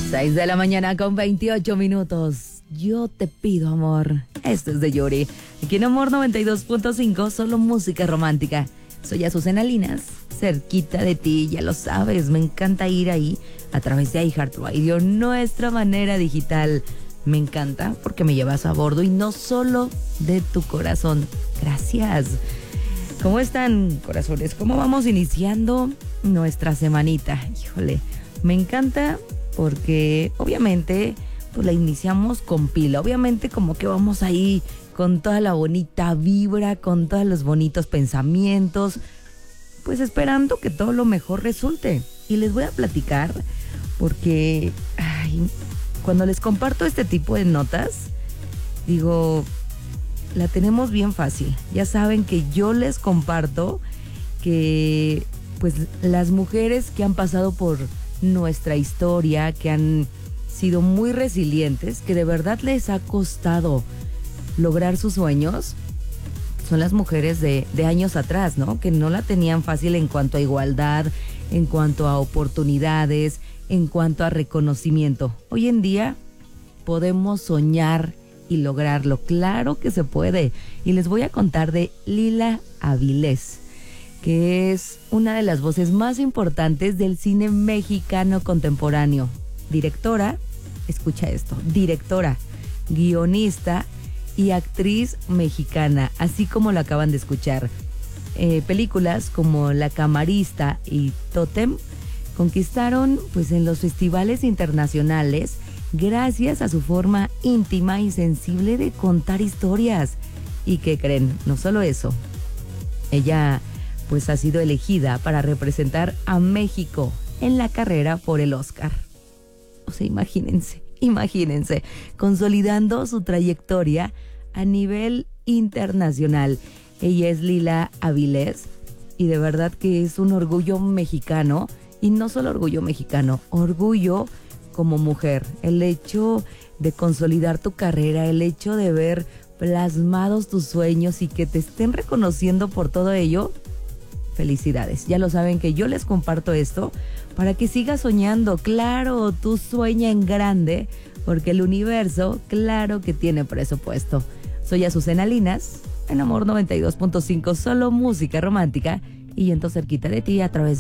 6 de la mañana con 28 minutos. Yo te pido amor. Esto es de Yuri. Aquí en Amor 92.5, solo música romántica. Soy Azucena Linas, cerquita de ti, ya lo sabes. Me encanta ir ahí a través de iHeartRadio, nuestra manera digital. Me encanta porque me llevas a bordo y no solo de tu corazón. Gracias. ¿Cómo están, corazones? ¿Cómo vamos iniciando nuestra semanita? Híjole, me encanta porque obviamente pues la iniciamos con pila. Obviamente como que vamos ahí con toda la bonita vibra, con todos los bonitos pensamientos, pues esperando que todo lo mejor resulte. Y les voy a platicar porque cuando les comparto este tipo de notas, digo, la tenemos bien fácil. Ya saben que yo les comparto que pues las mujeres que han pasado por nuestra historia, que han sido muy resilientes, que de verdad les ha costado lograr sus sueños, son las mujeres de años atrás, ¿no? Que no la tenían fácil en cuanto a igualdad, en cuanto a oportunidades, en cuanto a reconocimiento. Hoy en día podemos soñar y lograrlo, claro que se puede. Y les voy a contar de Lila Avilés, que es una de las voces más importantes del cine mexicano contemporáneo. Directora, escucha esto, directora, guionista y actriz mexicana, así como lo acaban de escuchar. Películas como La Camarista y Tótem conquistaron pues en los festivales internacionales gracias a su forma íntima y sensible de contar historias. ¿Y qué creen? No solo eso, ella pues ha sido elegida para representar a México en la carrera por el Oscar. O sea, imagínense, consolidando su trayectoria a nivel internacional. Ella es Lila Avilés y de verdad que es un orgullo mexicano, y no solo orgullo mexicano, orgullo como mujer. El hecho de consolidar tu carrera, el hecho de ver plasmados tus sueños y que te estén reconociendo por todo ello, felicidades. Ya lo saben que yo les comparto esto para que sigas soñando. Claro, tú sueña en grande porque el universo, claro que tiene presupuesto. Soy Azucena Linas, en Amor 92.5, solo música romántica, y entonces cerquita de ti a través de